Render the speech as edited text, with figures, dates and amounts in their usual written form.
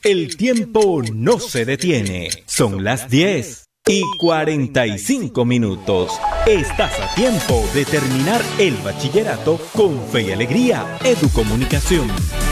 El tiempo no se detiene. Son las 10:45. Estás a tiempo de terminar el bachillerato con fe y alegría. Educomunicación.